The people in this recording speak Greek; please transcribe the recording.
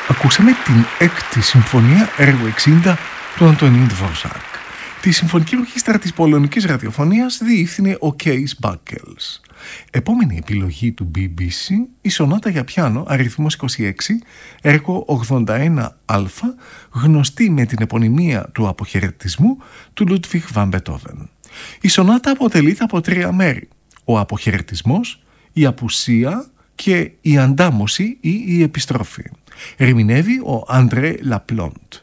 Ακούσαμε την έκτη συμφωνία έργο 60 του Αντωνίν Ντβόρζακ. Τη συμφωνική ορχήστρα της πολωνικής ραδιοφωνίας διεύθυνε ο Κέις Μπάκελς. Επόμενη επιλογή του BBC, η σονάτα για πιάνο αριθμός 26, έργο 81α, γνωστή με την επωνυμία του αποχαιρετισμού του Λούντβιχ βαν Μπετόβεν. Η σονάτα αποτελείται από τρία μέρη: ο αποχαιρετισμός, η απουσία και η αντάμωση ή η επιστροφή. Ερμηνεύει ο André Laplanté.